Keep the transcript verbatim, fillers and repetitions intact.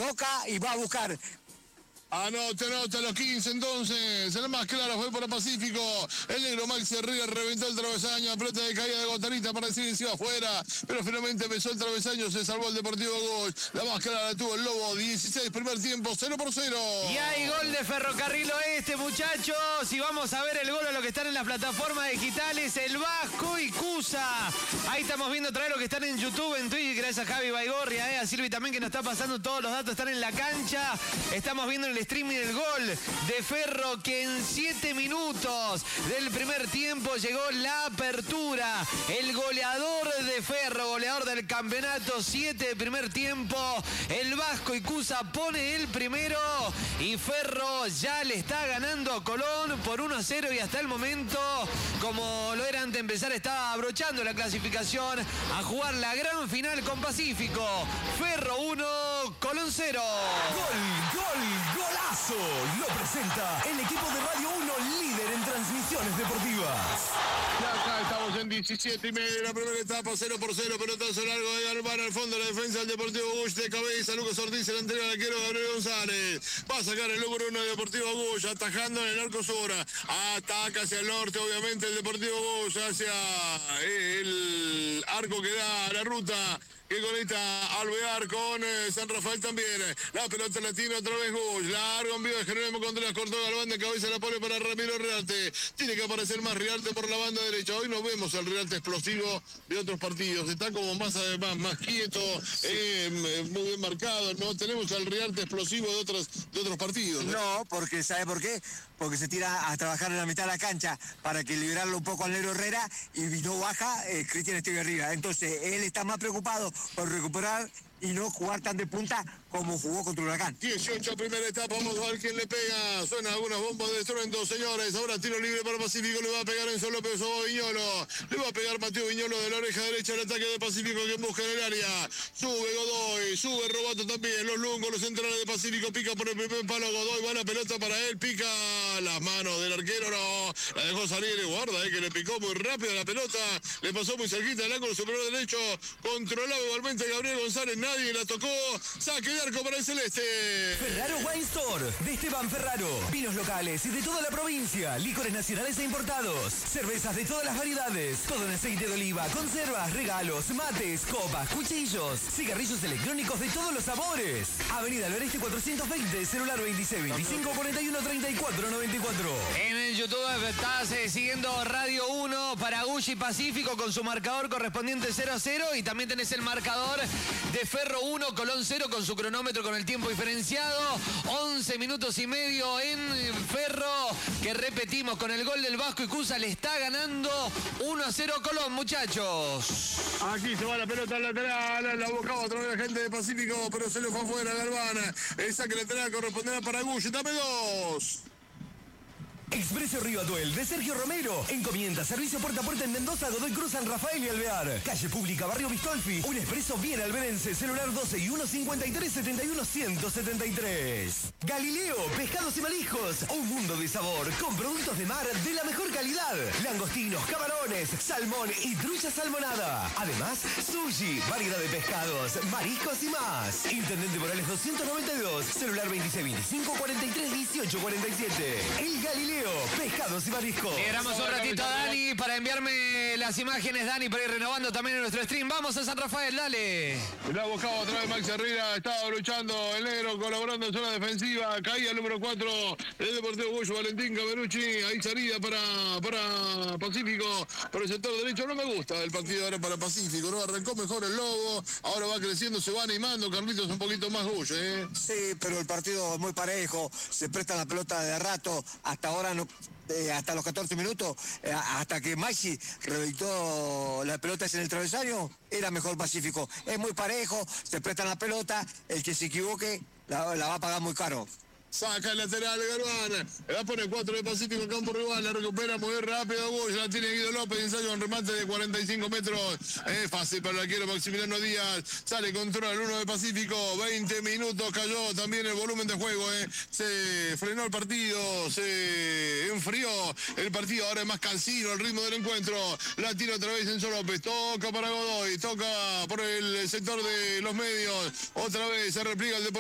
toca y va a buscar. Anota, anota los quince entonces. El más claro fue para Pacífico. El negro Maxi Herrera reventó el travesaño. Pelota de caída de Gotarita para decir que se iba afuera. Pero finalmente empezó el travesaño. Se salvó el Deportivo Gush. La más clara la tuvo el Lobo. dieciséis, primer tiempo, cero por cero. Y hay gol de Ferrocarril Oeste, muchachos. Y vamos a ver el gol a los que están en las plataformas digitales. El Vasco y Cusa. Ahí estamos viendo otra vez los que están en YouTube, en Twitch. Gracias a Javi Baigorria, eh, a Silvi también que nos está pasando todos los datos. Están en la cancha. Estamos viendo el streaming el gol de Ferro, que en siete minutos del primer tiempo llegó la apertura. El goleador de Ferro, goleador del campeonato, siete de primer tiempo. El Vasco y Cusa pone el primero y Ferro ya le está ganando a Colón por uno a cero y hasta el momento, como lo era antes de empezar, estaba abrochando la clasificación a jugar la gran final con Pacífico. Ferro uno, Colón cero. Gol, gol, golazo. Lo presenta el equipo de Radio uno, líder en transmisiones deportivas. Ya acá estamos en diecisiete y medio, la primera etapa, cero por cero, pelotazo largo de Galván al fondo de la defensa del Deportivo Gush, de cabeza, Lucas Ortiz, el anterior arquero Gabriel González. Va a sacar el número uno de Deportivo Gush, atajando en el arco sur. Ataca hacia el norte, obviamente, el Deportivo Gush, hacia el arco que da a la ruta que conecta Alvear con eh, San Rafael también. La pelota la tiene otra vez Gush. Largo envío de Jerónimo Contreras, cortó Galván de cabeza, la pone para Ramiro Riarte. Tiene que aparecer más Riarte por la banda derecha. Hoy no vemos el Riarte explosivo de otros partidos. Está como más, más, más quieto, eh, muy bien marcado. No tenemos al Riarte explosivo de otros, de otros partidos. ¿no? No, porque ¿sabe por qué? Porque se tira a trabajar en la mitad de la cancha para que liberarlo un poco al negro Herrera y no baja eh, Cristian Estigarriga. Entonces él está más preocupado por recuperar y no jugar tan de punta como jugó contra Huracán. dieciocho, primera etapa, vamos a ver quién le pega. Suenan algunas bombas de estruendo, señores. Ahora tiro libre para Pacífico, le va a pegar Enzo López o Viñolo. Le va a pegar Mateo Viñolo de la oreja derecha, el ataque de Pacífico que busca en el área. Sube Godoy, sube Robato también. Los lungos, los centrales de Pacífico, pica por el primer palo Godoy, va la pelota para él, pica las manos del arquero, no. La dejó salir, guarda, eh, que le picó muy rápido la pelota. Le pasó muy cerquita del ángulo superior derecho. Controlado igualmente Gabriel González, nadie la tocó. Saque de arco para el celeste. Ferraro Wine Store, de Esteban Ferraro. Vinos locales y de toda la provincia. Licores nacionales e importados. Cervezas de todas las variedades. Todo en aceite de oliva, conservas, regalos, mates, copas, cuchillos. Cigarrillos electrónicos de todos los sabores. Avenida del Oeste cuatrocientos veinte, celular veintiséis veinticinco cuarenta y uno treinta y cuatro noventa y cuatro. En el YouTube estás eh, siguiendo Radio uno para Gush y Pacífico con su marcador correspondiente cero a cero. Y también tenés el marcador de Ferro uno, Colón cero con su cronómetro con el tiempo diferenciado. once minutos y medio en Ferro, que repetimos con el gol del Vasco y Cusa le está ganando uno a cero Colón, muchachos. Aquí se va la pelota al lateral, la buscaba otra vez la gente de Pacífico, pero se le fue afuera Galván. El saque lateral corresponderá para Gush. Dame dos. Expreso Río Atuel de Sergio Romero. Encomienda servicio puerta a puerta en Mendoza, Godoy Cruz, San Rafael y Alvear. Calle Pública, Barrio Bistolfi. Un expreso bien alberense. Celular doce y uno cincuenta y tres setenta y uno ciento setenta y tres. Galileo, pescados y mariscos. Un mundo de sabor con productos de mar de la mejor calidad. Langostinos, camarones, salmón y trucha salmonada. Además, sushi, variedad de pescados, mariscos y más. Intendente Morales doscientos noventa y dos. Celular veintiséis veinticinco cuarenta y tres dieciocho cuarenta y siete. El Galileo. Pescados y mariscos. Esperamos un ratito a Dani para enviarme las imágenes, Dani, para ir renovando también en nuestro stream. Vamos a San Rafael, dale. La buscaba otra vez Max Herrera, estaba luchando el negro, colaborando en zona defensiva. Caía el número cuatro del Deportivo Gush, Valentín Camerucci. Ahí salida para, para Pacífico por el sector derecho. No me gusta el partido ahora para Pacífico, ¿no? Arrancó mejor el Lobo, ahora va creciendo, se va animando. Carlitos un poquito más Gush, ¿eh? Sí, pero el partido es muy parejo, se presta la pelota de rato, hasta ahora no, eh, hasta los catorce minutos, eh, hasta que Maxi reventó la pelota en el travesaño, era mejor Pacífico. Es muy parejo, se presta la pelota, el que se equivoque la, la va a pagar muy caro. Saca el lateral Galván, le va a poner cuatro de Pacífico en campo rival, la recupera muy rápido Gush, la tiene Guido López, ensayo un remate de cuarenta y cinco metros, es fácil para el arquero Maximiliano Díaz, sale control uno de Pacífico, veinte minutos, cayó también el volumen de juego, eh. se frenó el partido, se enfrió el partido, ahora es más cansino el ritmo del encuentro, la tira otra vez Enzo López, toca para Godoy, toca por el sector de los medios, otra vez se repliega el Deportivo